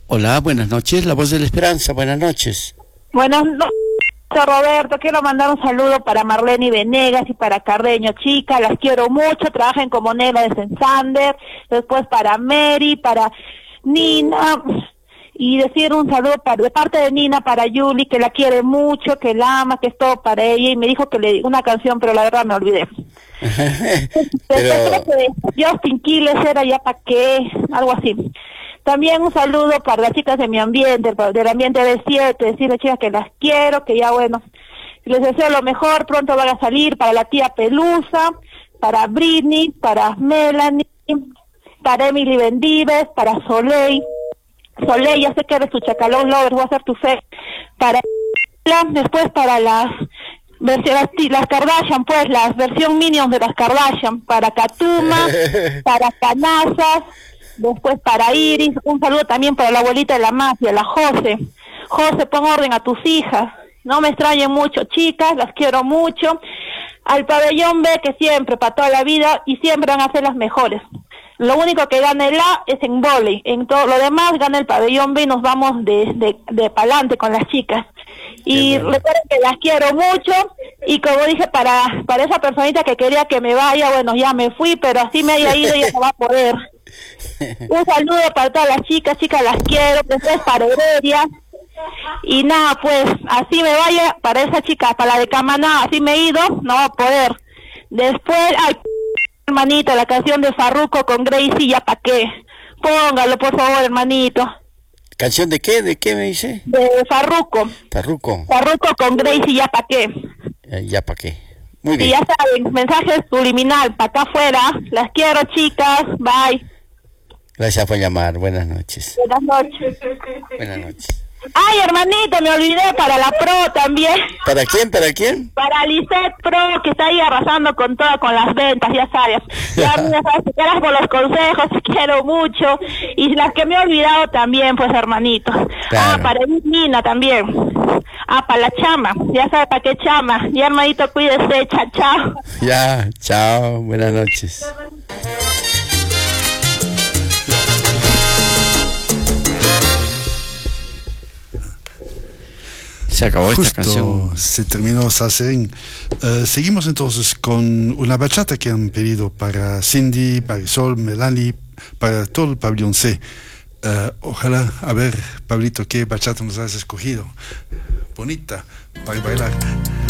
Hola, buenas noches, La Voz de la Esperanza, buenas noches. Buenas noches, Roberto. Quiero mandar un saludo para Marlene Venegas y para Carreño, chica, las quiero mucho, trabajan como Nela de Sensander, después para Mary, para Nina, y decir un saludo de parte de Nina para Yuli, que la quiere mucho, que la ama, que es todo para ella, y me dijo que le di una canción, pero la verdad me olvidé. Pero... Justin Quiles era ya para qué, algo así. También un saludo para las chicas de mi ambiente, del ambiente de 7, decirles, chicas, que las quiero, que ya bueno, les deseo lo mejor, pronto van a salir, para la tía Pelusa, para Britney, para Melanie, para Emily Bendives, para Soleil, ya sé que eres tu Chacalón Lover, voy a hacer tu fe, para después para las Kardashian, pues, la versión Minions de las Kardashian, para Katuma, para Canazas, después para Iris, un saludo también para la abuelita de la mafia, la José, pon orden a tus hijas, no me extrañen mucho, chicas, las quiero mucho, al pabellón B, que siempre, para toda la vida, y siempre van a ser las mejores. Lo único que gana el A es en vóley, en todo lo demás gana el pabellón B y nos vamos de pa'lante con las chicas. Y recuerden que las quiero mucho, y como dije, para esa personita que quería que me vaya, bueno, ya me fui, pero así me haya ido ya no va a poder. Un saludo para todas las chicas, las quiero, después para Heredia, y nada, pues, así me vaya, para esa chica, para la de Camaná, así me he ido, no va a poder. Después, ay, hermanito, la canción de Farruko con Gracie, ya pa' qué, póngalo por favor, hermanito. ¿Canción de qué? ¿De qué me dice? De Farruko con Gracie, ya pa' qué. Ya pa' qué. Muy bien. Y ya saben, mensaje subliminal, para acá afuera, las quiero, chicas, bye. Gracias por llamar, buenas noches. Buenas noches. Buenas noches. Ay, hermanito, me olvidé, para la Pro también. ¿Para quién? ¿Para quién? Para Lisette Pro, que está ahí arrasando con todo, con las ventas, ya sabes. Ya sabes, gracias por los consejos, te quiero mucho. Y las que me he olvidado también, pues, hermanito. Claro. Para Nina también. Para la Chama, ya sabes para qué Chama. Ya, hermanito, cuídese, chao. Ya, chao, buenas noches. Se acabó esta canción. Se terminó Salserín. Seguimos entonces con una bachata que han pedido para Cindy, para Sol, Melanie, para todo el pabellón C. Ojalá, a ver, Pablito, ¿qué bachata nos has escogido? Bonita, para bailar.